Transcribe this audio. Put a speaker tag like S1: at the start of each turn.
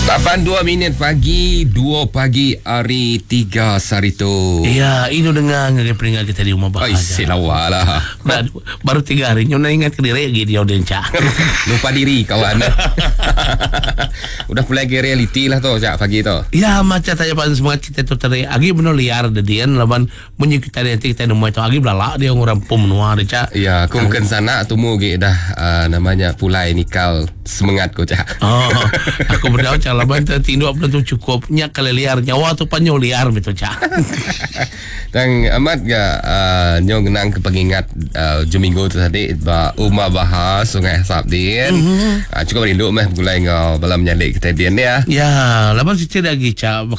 S1: 8:02 pagi, 2 pagi hari 3 Sarito.
S2: Ya, ini dengar ngeperingat kita di rumah
S1: Ai, silawa lah.
S2: Baru 3 hari nyo na ingat ke diri lagi dia udah cak.
S1: Lupa diri kawan. Udah mulai ke reality lah tu cak pagi tu.
S2: Ya, macam tanya pan semua kita tu tadi agi benar liar de dian laban munyi kita kita nemu itu agi belala dia orang pom nuar de cak.
S1: Ya, aku mungkin sana tumu ge dah namanya pulai nikal semangat ko cak.
S2: Oh, aku berdoa cak laban tertindu apa tu cukupnya kali liar nyawa tu panyo liar betul cak.
S1: Dan amat ga nyong nang kepengingat Jumingo tu tadi Uma bahas Sungai Sabdin. Cukup rindu meh gulai ngau balam nyalik kita dia.
S2: Ya, laban situ lagi cak